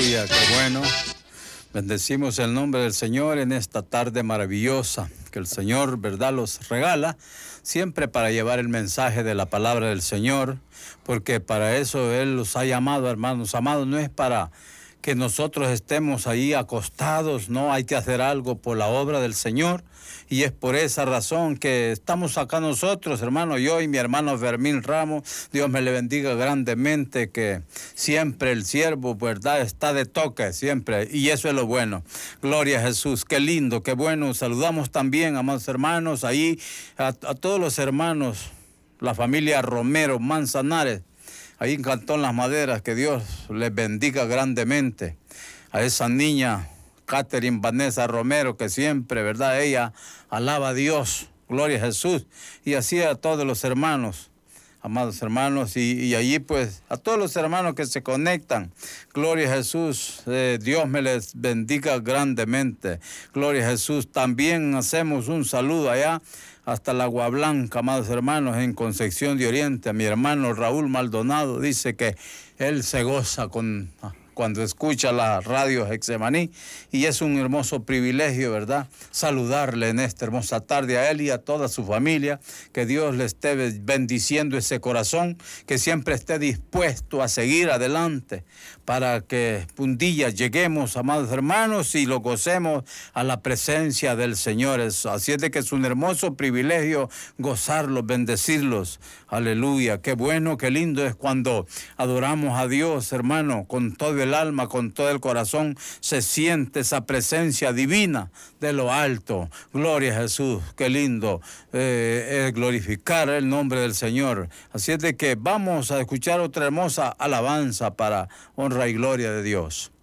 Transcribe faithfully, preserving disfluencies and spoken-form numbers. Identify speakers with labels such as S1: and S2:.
S1: Aleluya, qué bueno. Bendecimos el nombre del Señor en esta tarde maravillosa que el Señor, ¿verdad?, los regala siempre para llevar el mensaje de la palabra del Señor, porque para eso Él los ha llamado, hermanos amados. No es para que nosotros estemos ahí acostados, no, hay que hacer algo por la obra del Señor, y es por esa razón que estamos acá nosotros, hermano, yo y mi hermano Fermín Ramos. Dios me le bendiga grandemente, que siempre el siervo, verdad, está de toque, siempre, y eso es lo bueno. Gloria a Jesús, qué lindo, qué bueno. Saludamos también, amados hermanos, ahí a, a todos los hermanos, la familia Romero Manzanares, ahí en Cantón Las Maderas, que Dios les bendiga grandemente. A esa niña, Catherine Vanessa Romero, que siempre, ¿verdad?, ella alaba a Dios, gloria a Jesús, y así a todos los hermanos, amados hermanos, y, y allí pues a todos los hermanos que se conectan, gloria a Jesús, eh, Dios me les bendiga grandemente, gloria a Jesús. También hacemos un saludo allá hasta la Agua Blanca, amados hermanos, en Concepción de Oriente. A mi hermano Raúl Maldonado dice que él se goza con... cuando escucha la radio Getsemaní, y es un hermoso privilegio, ¿verdad?, saludarle en esta hermosa tarde a él y a toda su familia. Que Dios le esté bendiciendo ese corazón, que siempre esté dispuesto a seguir adelante para que un día lleguemos, amados hermanos, y lo gocemos a la presencia del Señor. Así es de que es un hermoso privilegio gozarlos, bendecirlos. Aleluya, qué bueno, qué lindo es cuando adoramos a Dios, hermano, con todo el alma, con todo el corazón. Se siente esa presencia divina de lo alto. Gloria a Jesús, qué lindo eh, es glorificar el nombre del Señor. Así es de que vamos a escuchar otra hermosa alabanza para honra y gloria de Dios.